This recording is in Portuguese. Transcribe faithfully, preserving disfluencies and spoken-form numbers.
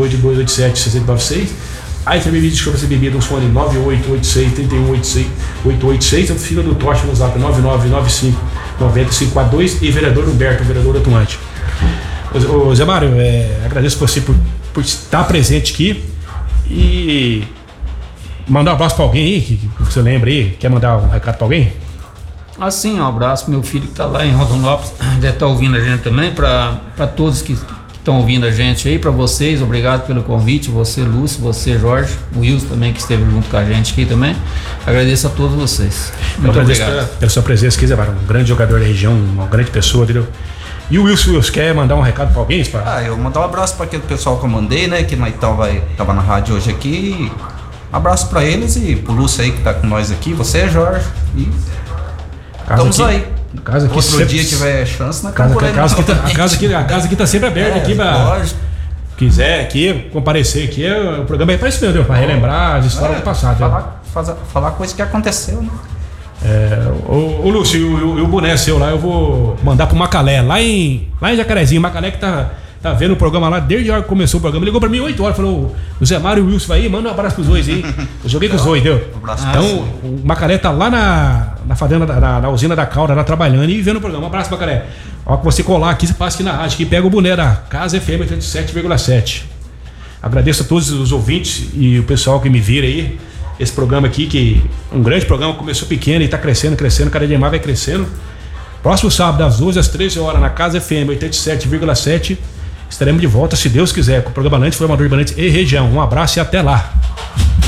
oito dois oito sete seis nove seis. Aí também me desculpa essa bebida, um fone nove oito oito seis três um oito seis oito oito seis. Eu fico no Tocha no zap nove nove nove cinco nove cinco quatro dois e vereador Humberto, vereador atuante. Ô, Zé Mário, é, agradeço você por, por estar presente aqui e mandar um abraço pra alguém aí, que, que você lembra aí, quer mandar um recado pra alguém? Assim, um abraço pro meu filho que tá lá em Rondonópolis, deve estar ouvindo a gente também, pra, pra todos que estão ouvindo a gente aí, pra vocês, obrigado pelo convite, você Lúcio, você Jorge, o Wilson também que esteve junto com a gente aqui também, agradeço a todos vocês, muito obrigado pela, pela sua presença aqui, Zé Mário, um grande jogador da região, uma grande pessoa, entendeu? E o Wilson, Wilson, quer mandar um recado pra alguém? Pra... Ah, eu mandar um abraço pra aquele pessoal que eu mandei, né, que nós tava, tava na rádio hoje aqui, um abraço pra eles e pro Lúcio aí que tá com nós aqui, você Jorge, e estamos aqui, aí. Casa aqui Outro sempre, dia tiver chance, na casa, casa, casa, aqui tá, a casa aqui, a casa aqui tá sempre aberta é, aqui pra, lógico. Quiser aqui comparecer aqui, o programa é pra isso mesmo, pra relembrar as histórias é, do passado. Falar, fazer, falar coisa que aconteceu, né? É, o, o Lúcio, e o, o boné seu lá, eu vou mandar pro Macalé, lá em, lá em Jacarezinho, Macalé que tá, tá vendo o programa lá desde a hora que começou o programa. Ele ligou pra mim oito horas, falou: o Zé Mário e o Wilson vai aí, manda um abraço pros dois aí. Eu joguei com os dois, entendeu? Um abraço. Então, o Macalé tá lá na, na fazenda, na, na usina da Calda, lá trabalhando e vendo o programa. Um abraço, Macalé. Ó, que você colar aqui, você passa aqui na rádio, aqui pega o boné da Casa F M oitenta e sete vírgula sete. Agradeço a todos os ouvintes e o pessoal que me vira aí. Esse programa aqui, que um grande programa, começou pequeno e tá crescendo, crescendo, cada dia mais vai crescendo. Próximo sábado, das doze às treze horas, na Casa F M oitenta e sete vírgula sete, estaremos de volta, se Deus quiser, com o programa Lantes, Formador de Banantes e região. Um abraço e até lá.